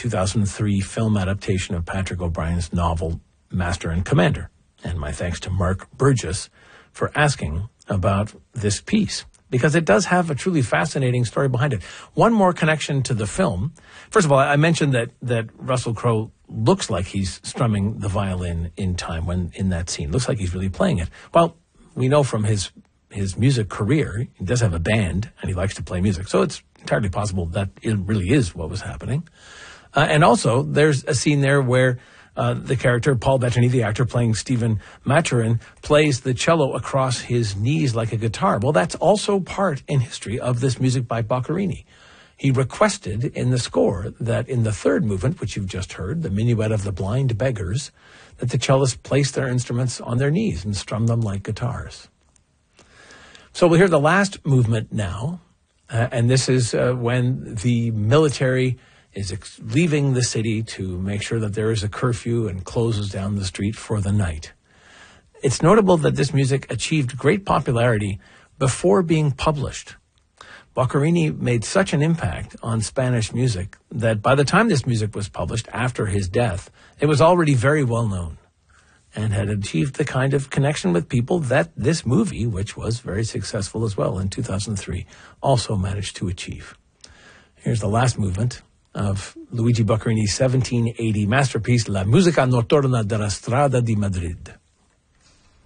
2003 film adaptation of Patrick O'Brien's novel Master and Commander. And my thanks to Mark Burgess for asking about this piece, because it does have a truly fascinating story behind it. One more connection to the film. First of all, I mentioned that Russell Crowe looks like he's strumming the violin in time when in that scene. Looks like he's really playing it. Well, we know from his music career, he does have a band and he likes to play music. So it's entirely possible that it really is what was happening. And also, there's a scene there where the character, Paul Bettany, the actor playing Stephen Maturin, plays the cello across his knees like a guitar. Well, that's also part in history of this music by Boccherini. He requested in the score that in the third movement, which you've just heard, the Minuet of the Blind Beggars, that the cellists place their instruments on their knees and strum them like guitars. So we'll hear the last movement now, and this is when the military is leaving the city to make sure that there is a curfew and closes down the street for the night. It's notable that this music achieved great popularity before being published. Boccherini made such an impact on Spanish music that by the time this music was published after his death, it was already very well known and had achieved the kind of connection with people that this movie, which was very successful as well in 2003, also managed to achieve. Here's the last movement of Luigi Boccherini's 1780 masterpiece, La Musica Notturna della Strada di Madrid.